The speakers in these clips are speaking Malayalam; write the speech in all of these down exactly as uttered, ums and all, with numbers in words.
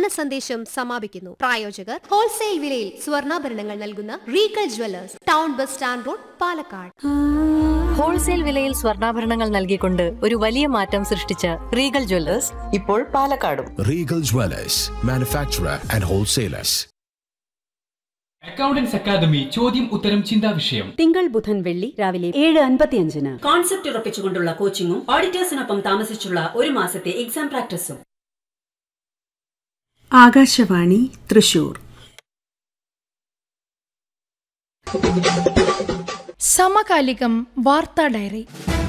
സന്ദേശം സമാപിക്കുന്നു. പ്രായോജകർ ഹോൾസെയിൽ വിലയിൽ സ്വർണ്ണാഭരണങ്ങൾ നൽകുന്ന Regal Jewellers, town bus stand road, Palakkad. Wholesale വിലയിൽ സ്വർണ്ണാഭരണങ്ങൾ നൽകിക്കൊണ്ട് ഒരു വലിയ മാറ്റം സൃഷ്ടിച്ച റീഗൽ ജ്വല്ലേഴ്സ് ഇപ്പോൾ പാലക്കാടും. Regal Jewellers, manufacturer and wholesalers. Accountants academy ചോദ്യം ഉത്തരം ചിന്താ വിഷയം തിങ്കൾ ബുധൻ വെള്ളി രാവിലെ ഏഴ് അൻപത്തിയഞ്ചിന്. കോൺസെപ്റ്റ് ഉറപ്പിച്ചുകൊണ്ടുള്ള കോച്ചിങ്ങും ഓഡിറ്റേഴ്സിനൊപ്പം താമസിച്ചുള്ള ഒരു മാസത്തെ എക്സാം പ്രാക്ടീസും. ആകാശവാണി തൃശൂർ. സമകാലികം വാർത്താ ഡയറി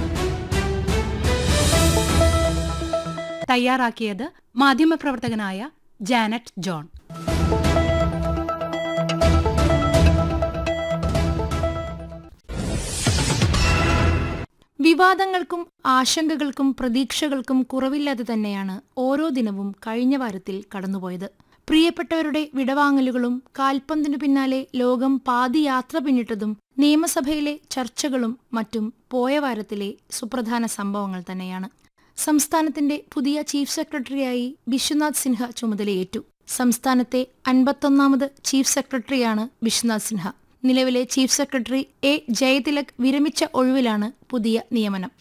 തയ്യാറാക്കിയത് മാധ്യമപ്രവർത്തകനായ ജാനറ്റ് ജോൺ. വിവാദങ്ങൾക്കും ആശങ്കകൾക്കും പ്രതീക്ഷകൾക്കും കുറവില്ലാതെ തന്നെയാണ് ഓരോ ദിനവും കഴിഞ്ഞ വാരത്തിൽ കടന്നുപോയത്. പ്രിയപ്പെട്ടവരുടെ വിടവാങ്ങലുകളും കാൽപന്തിനു പിന്നാലെ ലോകം പാതി യാത്ര പിന്നിട്ടതും നിയമസഭയിലെ ചർച്ചകളും മറ്റും പോയ വാരത്തിലെ സുപ്രധാന സംഭവങ്ങൾ തന്നെയാണ്. സംസ്ഥാനത്തിന്റെ പുതിയ ചീഫ് സെക്രട്ടറിയായി ബിശ്വനാഥ് സിൻഹ ചുമതലയേറ്റു. സംസ്ഥാനത്തെ അൻപത്തൊന്നാമത് ചീഫ് സെക്രട്ടറിയാണ് ബിശ്വനാഥ് സിൻഹ. നിലവിലെ ചീഫ് സെക്രട്ടറി എ ജയതിലക് വിരമിച്ച ഒഴിവിലാണ് പുതിയ നിയമനം.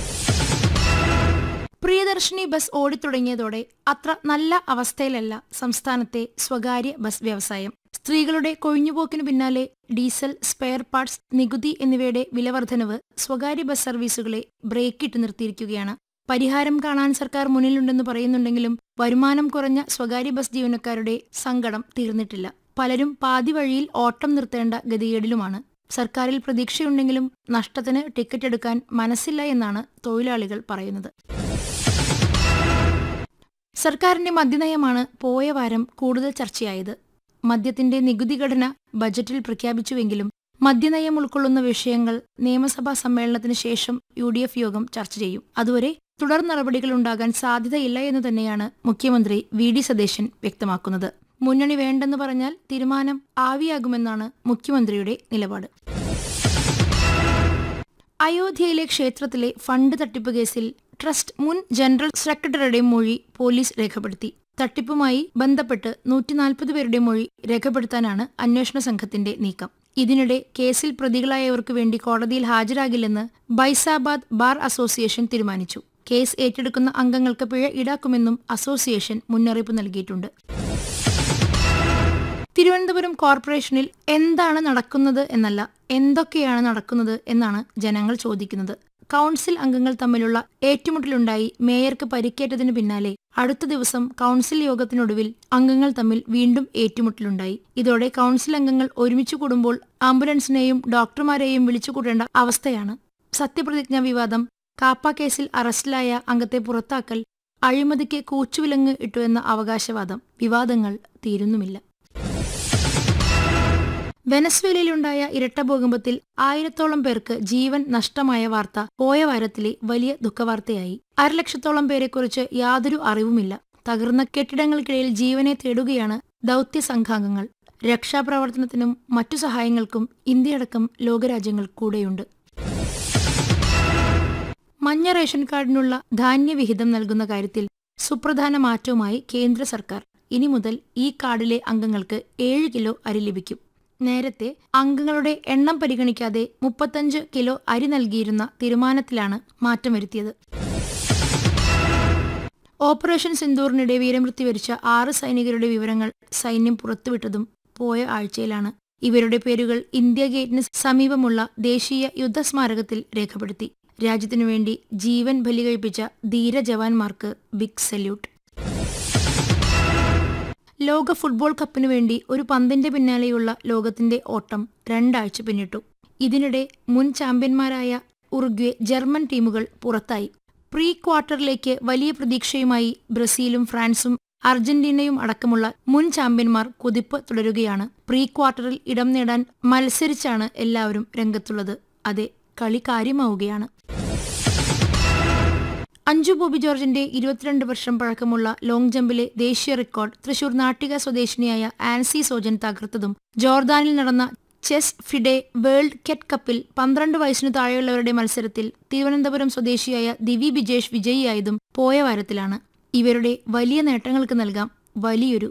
പ്രിയദർശിനി ബസ് ഓടിത്തുടങ്ങിയതോടെ അത്ര നല്ല അവസ്ഥയിലല്ല സംസ്ഥാനത്തെ സ്വകാര്യ ബസ് വ്യവസായം. സ്ത്രീകളുടെ കൊഴിഞ്ഞുപോക്കിനു പിന്നാലെ ഡീസൽ, സ്പെയർ പാർട്സ്, നികുതി എന്നിവയുടെ വിലവർദ്ധനവ് സ്വകാര്യ ബസ് സർവീസുകളെ ബ്രേക്കിട്ട് നിർത്തിയിരിക്കുകയാണ്. പരിഹാരം കാണാൻ സർക്കാർ മുന്നിലുണ്ടെന്ന് പറയുന്നുണ്ടെങ്കിലും വരുമാനം കുറഞ്ഞ സ്വകാര്യ ബസ് ജീവനക്കാരുടെ സങ്കടം തീർന്നിട്ടില്ല. പലരും പാതി വഴിയിൽ ഓട്ടം നിർത്തേണ്ട ഗതികേടിലുമാണ്. സർക്കാരിൽ പ്രതീക്ഷയുണ്ടെങ്കിലും നഷ്ടത്തിന് ടിക്കറ്റ് എടുക്കാൻ മനസ്സില്ല എന്നാണ് തൊഴിലാളികൾ പറയുന്നത്. സർക്കാരിന്റെ മദ്യനയമാണ് പോയ വാരം കൂടുതൽ ചർച്ചയായത്. മദ്യത്തിന്റെ നികുതി ഘടന ബജറ്റിൽ പ്രഖ്യാപിച്ചുവെങ്കിലും മദ്യനയം ഉൾക്കൊള്ളുന്ന വിഷയങ്ങൾ നിയമസഭാ സമ്മേളനത്തിന് ശേഷം യു ഡി എഫ് യോഗം ചർച്ച ചെയ്യും. അതുവരെ തുടർ നടപടികളുണ്ടാകാൻ സാധ്യതയില്ല എന്ന് തന്നെയാണ് മുഖ്യമന്ത്രി വി ഡി സതീശൻ വ്യക്തമാക്കുന്നത്. മുന്നണി വേണ്ടെന്ന് പറഞ്ഞാൽ തീരുമാനം ആവിയാകുമെന്നാണ് മുഖ്യമന്ത്രിയുടെ നിലപാട്. അയോധ്യയിലെ ക്ഷേത്രത്തിലെ ഫണ്ട് തട്ടിപ്പ് കേസിൽ ട്രസ്റ്റ് മുൻ ജനറൽ സെക്രട്ടറിയുടെ മൊഴി പോലീസ് രേഖപ്പെടുത്തി. തട്ടിപ്പുമായി ബന്ധപ്പെട്ട് നൂറ്റിനാൽപ്പത് പേരുടെ മൊഴി രേഖപ്പെടുത്താനാണ് അന്വേഷണ സംഘത്തിന്റെ നീക്കം. ഇതിനിടെ കേസിൽ പ്രതികളായവർക്ക് വേണ്ടി കോടതിയിൽ ഹാജരാകില്ലെന്ന് ബൈസാബാദ് ബാർ അസോസിയേഷൻ തീരുമാനിച്ചു. കേസ് ഏറ്റെടുക്കുന്ന അംഗങ്ങൾക്ക് പിഴ ഈടാക്കുമെന്നും അസോസിയേഷൻ മുന്നറിയിപ്പ് നൽകിയിട്ടുണ്ട്. തിരുവനന്തപുരം കോർപ്പറേഷനിൽ എന്താണ് നടക്കുന്നത് എന്നല്ല, എന്തൊക്കെയാണ് നടക്കുന്നത് എന്നാണ് ജനങ്ങൾ ചോദിക്കുന്നത്. കൗൺസിൽ അംഗങ്ങൾ തമ്മിലുള്ള ഏറ്റുമുട്ടലുണ്ടായി മേയർക്ക് പരിക്കേറ്റതിനു പിന്നാലെ അടുത്ത ദിവസം കൗൺസിൽ യോഗത്തിനൊടുവിൽ അംഗങ്ങൾ തമ്മിൽ വീണ്ടും ഏറ്റുമുട്ടലുണ്ടായി. ഇതോടെ കൗൺസിൽ അംഗങ്ങൾ ഒരുമിച്ചു കൂടുമ്പോൾ ആംബുലൻസിനെയും ഡോക്ടർമാരെയും വിളിച്ചുകൂടേണ്ട അവസ്ഥയാണ്. സത്യപ്രതിജ്ഞാ വിവാദം, കാപ്പ കേസിൽ അറസ്റ്റിലായ അംഗത്തെ പുറത്താക്കൽ, അഴിമതിക്ക് കൂച്ചുവിലങ്ങ് ഇട്ടു എന്ന അവകാശവാദം, വിവാദങ്ങൾ തീരുന്നുമില്ല. വെനസ്വേലയിലുണ്ടായ ഇരട്ട ഭൂകമ്പത്തിൽ ആയിരത്തോളം പേർക്ക് ജീവൻ നഷ്ടമായ വാർത്ത പോയ വാരത്തിലെ വലിയ ദുഃഖവാർത്തയായി. അരലക്ഷത്തോളം പേരെക്കുറിച്ച് യാതൊരു അറിവുമില്ല. തകർന്ന കെട്ടിടങ്ങൾക്കിടയിൽ ജീവനെ തേടുകയാണ് ദൗത്യ സംഘാംഗങ്ങൾ. രക്ഷാപ്രവർത്തനത്തിനും മറ്റു സഹായങ്ങൾക്കും ഇന്ത്യയടക്കം ലോകരാജ്യങ്ങൾ കൂടെയുണ്ട്. മഞ്ഞ റേഷൻ കാർഡിനുള്ള ധാന്യവിഹിതം നൽകുന്ന കാര്യത്തിൽ സുപ്രധാന മാറ്റവുമായി കേന്ദ്ര സർക്കാർ. ഇനി മുതൽ ഈ കാർഡിലെ അംഗങ്ങൾക്ക് ഏഴ് കിലോ അരി ലഭിക്കും. നേരത്തെ അംഗങ്ങളുടെ എണ്ണം പരിഗണിക്കാതെ മുപ്പത്തഞ്ച് കിലോ അരി നൽകിയിരുന്ന തീരുമാനത്തിലാണ് മാറ്റം വരുത്തിയത്. ഓപ്പറേഷൻ സിന്ദൂറിനിടെ വീരമൃത്യു വരിച്ച ആറ് സൈനികരുടെ വിവരങ്ങൾ സൈന്യം പുറത്തുവിട്ടതും പോയ ആഴ്ചയിലാണ്. ഇവരുടെ പേരുകൾ ഇന്ത്യ ഗേറ്റിന് സമീപമുള്ള ദേശീയ യുദ്ധസ്മാരകത്തിൽ രേഖപ്പെടുത്തി. രാജ്യത്തിനുവേണ്ടി ജീവൻ ബലികഴിപ്പിച്ച ധീര ജവാന്മാർക്ക് ബിഗ് സല്യൂട്ട്. ലോക ഫുട്ബോൾ കപ്പിനു വേണ്ടി ഒരു പന്തിന്റെ പിന്നാലെയുള്ള ലോകത്തിന്റെ ഓട്ടം രണ്ടാഴ്ച പിന്നിട്ടു. ഇതിനിടെ മുൻ ചാമ്പ്യന്മാരായ ഉറുഗ്വേ, ജർമ്മൻ ടീമുകൾ പുറത്തായി. പ്രീ ക്വാർട്ടറിലേക്ക് വലിയ പ്രതീക്ഷയുമായി ബ്രസീലും ഫ്രാൻസും അർജന്റീനയും അടക്കമുള്ള മുൻ ചാമ്പ്യന്മാർ കുതിപ്പ് തുടരുകയാണ്. പ്രീ ക്വാർട്ടറിൽ ഇടം നേടാൻ മത്സരിച്ചാണ് എല്ലാവരും രംഗത്തുള്ളത്. അതെ, കളി കാര്യമാവുകയാണ്. അഞ്ജു ബോബി ജോർജിന്റെ ഇരുപത്തിരണ്ട് വർഷം പഴക്കമുള്ള ലോങ് ജമ്പിലെ ദേശീയ റെക്കോർഡ് തൃശൂർ നാട്ടിക സ്വദേശിനിയായ ആൻസി സോജൻ തകർത്തതും ജോർദാനിൽ നടന്ന ചെസ് ഫിഡെ വേൾഡ് കെറ്റ് കപ്പിൽ പന്ത്രണ്ട് വയസ്സിനു താഴെയുള്ളവരുടെ മത്സരത്തിൽ തിരുവനന്തപുരം സ്വദേശിയായ ദിവി ബിജേഷ് വിജയിയായതും പോയ വാരത്തിലാണ്. ഇവരുടെ വലിയ നേട്ടങ്ങൾക്ക് നൽകാം വലിയൊരു